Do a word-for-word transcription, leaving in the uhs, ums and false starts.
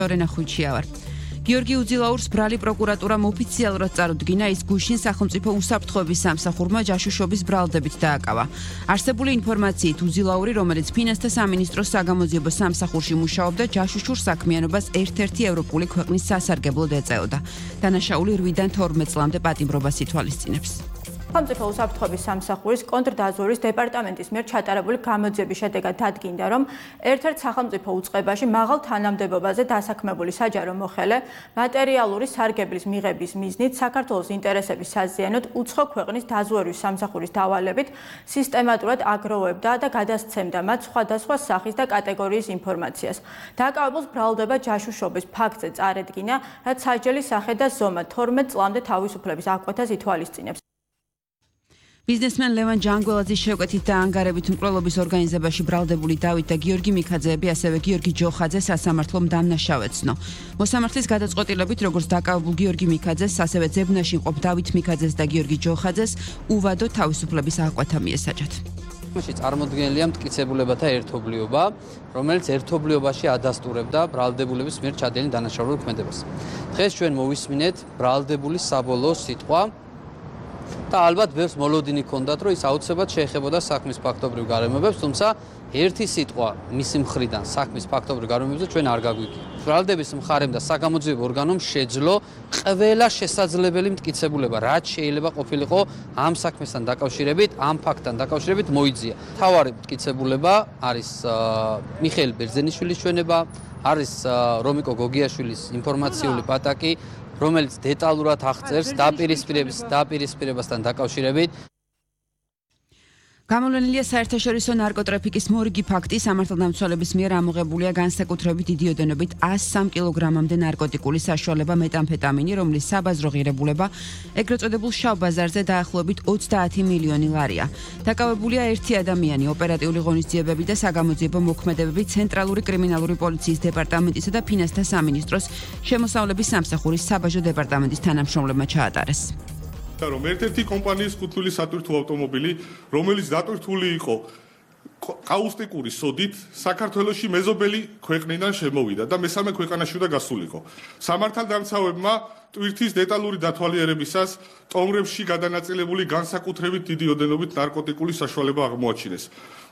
Orena Khuchiavar. Georgi Udzilaurs brali პროკურატურამ ოფიციალურად წარუდგინა ის გუშინ სახელმწიფო უსაფრთხოების სამსახურმა ჯაშუშობის ბრალდებით დააკავა. Არსებული ინფორმაციით უძილაური, რომელიც ფინანსთა სამინისტროს საგამოძიებო სამსახურში მუშაობდა, ჯაშუშურ საქმიანობას ერთ-ერთი ევროპული ქვეყნის სასარგებლოდ ეწეოდა. დანაშაული რვიდან თორმეტ წლამდე პატიმრობას ითვალისწინებს. სახელმწიფო უსაფრთხოების სამსახურის კონტრდაზვერის დეპარტამენტის მიერ ჩატარებული გამოძიების შედეგად დადგინდა, რომ ერთ-ერთ სახელმწიფო უწყებაში მაღალ თანამდებობაზე დასაქმებული საჯარო მოხელე მატერიალური სარგებლის მიღების მიზნით საქართველოს ინტერესების საზიანოდ უცხო ქვეყნის დაზვერვის სამსახურის დავალებით სისტემატურად აგროვებდა და გადასცემდა მათ სხვადასხვა სახის და კატეგორიის ინფორმაციას. დაკავებულს ბრალდება ჯაშუშობის ფაქტზე წარედგინა, რაც სასჯელის სახე და ზომა თორმეტ წლამდე თავისუფლების აღკვეთას ითვალისწინებს. Biznesmen Levan Jangoladzის შეკვეთით და ანგარებით მკვლელობის ორგანიზებაში ბრალდებული დავით და გიორგი მიქაძეები, ასევე გიორგი ჯოხაძე სასამართლომ დამნაშავეცნო. მოსამართლის გადაწყვეტილებით, როგორც დაკავებულ გიორგი მიქაძეს, ასევე ძებნაში მყოფ დავით მიქაძეს და გიორგი ჯოხაძეს უვადო თავისუფლების აღკვეთა მიესაჯათ. მაშინ წარმოდგენილია მტკიცებულებათა ერთობლიობა, რომელიც ერთობლიობაში ადასტურებდა ბრალდებულების მიერ ჩადენილ დანაშაულურ ქმედებას. დღეს ჩვენ მოვისმინეთ ბრალდებულის საბოლოო სიტყვა. და ალბათ ბევრს მოლოდინი ჰქონდათ, რომ ის აუცილებლად შეეხებოდა საქმის ფაქტობრივ გარემოებებს, თუმცა ერთი სიტყვა მისი მხრიდან საქმის ფაქტობრივ გარემოებებზე ჩვენ არ გაგვიგია. ბრალდების მხარემ და საგამოძიებო ორგანომ შეძლო ყველა შესაძლებელი მტკიცებულება, რაც შეიძლება ყოფილიყო ამ საქმესთან დაკავშირებით, ამ ფაქტთან დაკავშირებით მოიძია. მთავარი მტკიცებულება არის მიხეილ ბერძენიშვილის ჩვენება, არის რომიკო გოგიაშვილის ინფორმაციული პატაკი, რომელიც დეტალურად აღწერს დაპირისპირების დაპირისპირებასთან დაკავშირებით. გამოვლენილია საერთაშორისო ნარკოტრაფიკის მორიგი ფაქტი, სამართალდამცველების მიერ ამოღებულია განსაკუთრებით დიდი ოდენობით ას სამ კილოგრამამდე ნარკოტიკული საშუალება მეტამფეტამინი, რომლის საბაზრო ღირებულება ეგრეთ წოდებულ შავ ბაზარზე დაახლოებით ოცდაათი მილიონი ლარია. დაკავებულია ერთი ადამიანი, ოპერატიული ღონისძიებები და საგამოძიებო მოქმედებები ცენტრალური კრიმინალური პოლიციის დეპარტამენტისა და ფინანსთა სამინისტროს შემოსავლების სამსახურის საბაჟო დეპარტამენტის თანამშრომლებმა ჩაატარეს. რომ ერთ-ერთი კომპანიის ხუთვილი სატვირთო ავტომობილი, რომელიც დატვირთული იყო კაუსტიკური სოდით, საქართველოში მეზობელი ქვეყნიდან შემოვიდა და მესამე ქვეყანაში უნდა გასულიყო. სამართალდამცავებმა ტვირთის დეტალური დათვალიერებისას ტომრებში გადანაწილებული განსაკუთრებით დიდი ოდენობით ნარკოტიკული საშუალება აღმოაჩინეს.